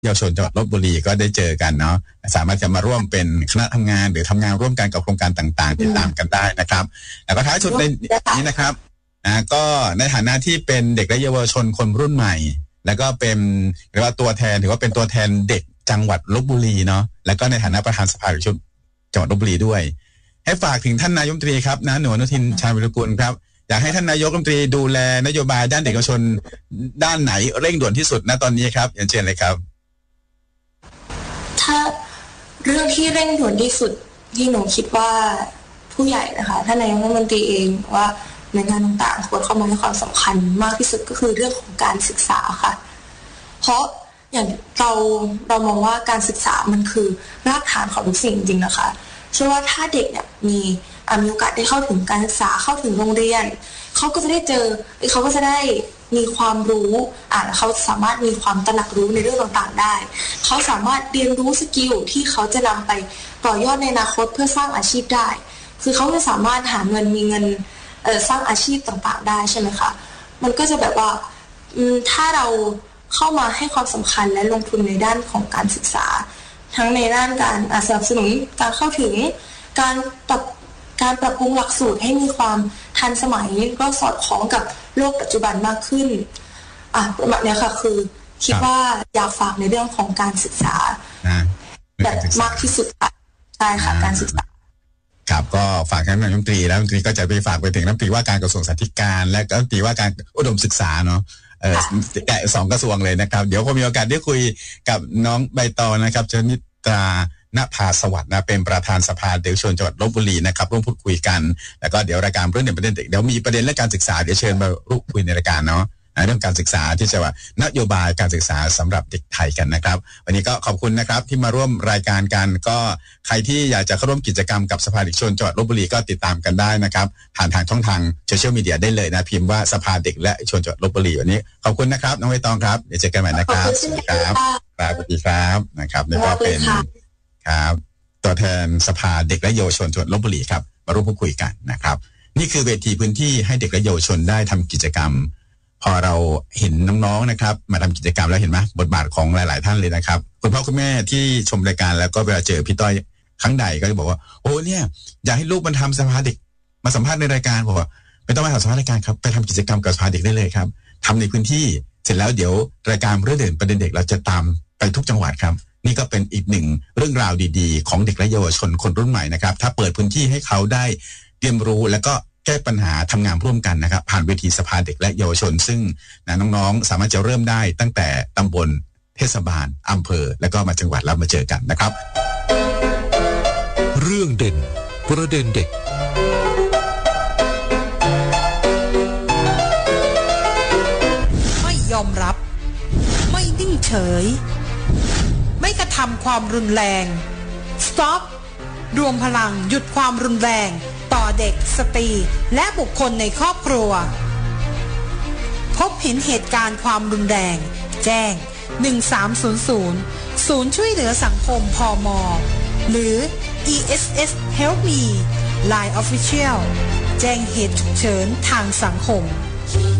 เยาวชนจังหวัดลพบุรีก็ได้เจอกันเนาะสามารถจะมาร่วมเป็นคณะทำงานหรือทำงานร่วมกันกับโครงการต่างๆติดตามกันได้นะครับแล้วก็ท้ายสุดในนี้นะครับก็ในฐานะที่เป็นเด็กและเยาวชนคนรุ่นใหม่แล้วก็เป็นหรือว่าตัวแทนถือว่าเป็นตัวแทนเด็กจังหวัดลพบุรีเนาะแล้วก็ในฐานะประธานสภาเด็กจังหวัดลพบุรีด้วยให้ฝากถึงท่านนายกรัฐมนตรีครับนะหนูอนุทินชาญวิรุฬกุลครับอยากให้ท่านนายกรัฐมนตรีดูแลนโยบายด้านเด็กเยาวชนด้านไหนเร่งด่วนที่สุดณตอนนี้ครับอย่างเช่นเลยครับถ้าเรื่องที่เร่งด่วนที่สุดที่หนูคิดว่าผู้ใหญ่นะคะท่านนายกรัฐมนตรีเองว่าหน่วยงานต่างๆควรเข้ามาให้ความสำคัญมากที่สุดก็คือเรื่องของการศึกษาค่ะเพราะอย่างเรามองว่าการศึกษามันคือรากฐานของทุกสิ่งจริงๆนะคะเชื่อว่าถ้าเด็กเนี่ยมีโอกาสได้เข้าถึงการศึกษาเข้าถึงโรงเรียนเขาก็จะได้เขาก็จะได้มีความรู้เขาสามารถมีความตระหนักรู้ในเรื่องต่างๆได้เขาสามารถเรียนรู้สกิลที่เขาจะนำไปต่อยอดในอนาคตเพื่อสร้างอาชีพได้คือเขาจะสามารถหาเงินมีเงินสร้างอาชีพต่างๆได้ใช่ไหมคะมันก็จะแบบว่าถ้าเราเข้ามาให้ความสำคัญและลงทุนในด้านของการศึกษาทั้งในด้านการสนับสนุนการเข้าถึงการปรับปรุงหลักสูตรให้มีความทันสมัยก็สอดคล้องกับโลกปัจจุบันมากขึ้นประมาณนี้ค่ะคือคิดว่าอยากฝากในเรื่องของการศึกษาแบบมากที่สุดค่ะใช่ค่ะการศึกษาครับก็ฝากท่านนายกรัฐมนตรีแล้วรัฐมนตรีก็จะไปฝากไปถึงรัฐมนตรีว่าการกระทรวงศึกษาธิการและรัฐมนตรีว่าการอุดมศึกษาเนาะสองกระทรวงเลยนะครับเดี๋ยวคงมีโอกาสได้คุยกับน้องใบตองนะครับชนิตราณภาสวัสดิ์นะเป็นประธานสภาเด็กเยาวชนจังหวัดลพบุรีนะครับร่วมพูดคุยกันแล้วก็เดี๋ยวรายการเรื่องเด็กประเด็นเด็กเดี๋ยวมีประเด็นเรื่องการศึกษาเดี๋ยวเชิญมาร่วมคุยในรายการเนาะเรื่องการศึกษาที่จะว่านโยบายการศึกษาสำหรับเด็กไทยกันนะครับวันนี้ก็ขอบคุณนะครับที่มาร่วมรายการกันก็ใครที่อยากจะเข้าร่วมกิจกรรมกับสภาเด็กเยาวชนจังหวัดลพบุรีก็ติดตามกันได้นะครับผ่านทางช่องทางโซเชียลมีเดียได้เลยนะพิมพ์ว่าสภาเด็กและเยาวชนจังหวัดลพบุรีวันนี้ขอบคุณนะครับน้องใบตองครับเดี๋ยวเจอกันใหม่นะครับสวัสดีครับสวัสดีครับนะครับนี่ก็เป็นครับตัวแทนสภาเด็กและเยาวชนจังหวัดลพบุรีครับมาร่วมพูดคุยกันนะครับนี่คือเวทีพื้นที่ให้เด็กและเยาวชนได้ทำกิจกรรมพอเราเห็นน้องๆนะครับมาทำกิจกรรมแล้วเห็นไหมบทบาทของหลายๆท่านเลยนะครับคุณพ่อคุณแม่ที่ชมรายการแล้วก็เวลาเจอพี่ต้อยครั้งใดก็จะบอกว่าโอ้เนี่ยอยากให้ลูกมันทำสภาเด็กมาสัมภาษณ์ในรายการบอกว่าไม่ต้องมาสัมภาษณ์รายการครับไปทำกิจกรรมกับสภาเด็กได้เลยครับทำในพื้นที่เสร็จแล้วเดี๋ยวรายการเรื่องเด่นประเด็นเด็กเราจะตามไปทุกจังหวัดครับนี่ก็เป็นอีกหนึ่งเรื่องราวดีๆของเด็กและเยาวชนคนรุ่นใหม่นะครับถ้าเปิดพื้นที่ให้เขาได้เรียนรู้แล้วก็แก้ปัญหาทำงานร่วมกันนะครับผ่านเวทีสภาเด็กและเยาวชนซึ่งน้องๆสามารถจะเริ่มได้ตั้งแต่ตำบลเทศบาลอำเภอแล้วก็มาจังหวัดแล้วมาเจอกันนะครับเรื่องเด่นประเด็นเด็กไม่ยอมรับไม่นิ่งเฉยไม่กระทำความรุนแรง Stop รวมพลังหยุดความรุนแรงต่อเด็กสตรีและบุคคลในครอบครัวพบเห็นเหตุการณ์ความรุนแรงแจ้ง1300ศูนย์ช่วยเหลือสังคมพม.หรือ ESS Help Me Line Official แจ้งเหตุฉุกเฉินทางสังคม